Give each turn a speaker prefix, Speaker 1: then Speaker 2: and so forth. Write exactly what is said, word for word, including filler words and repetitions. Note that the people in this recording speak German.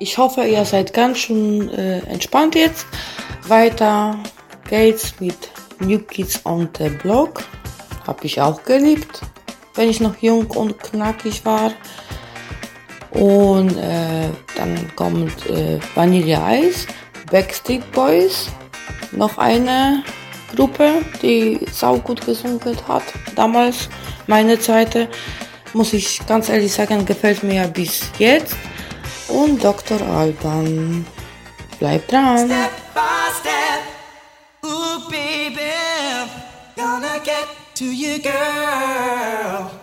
Speaker 1: Ich hoffe, ihr seid ganz schön äh, entspannt jetzt. Weiter geht's mit New Kids on the Block. Hab ich auch geliebt, wenn ich noch jung und knackig war. Und äh, dann kommt äh, Vanilla Ice, Backstreet Boys, noch eine Gruppe, die saugut gesungen hat. Damals, meine Zeit, muss ich ganz ehrlich sagen, gefällt mir bis jetzt. Und Doktor Alban. Bleibt dran.
Speaker 2: Step by step, ooh baby, gonna get to you, girl.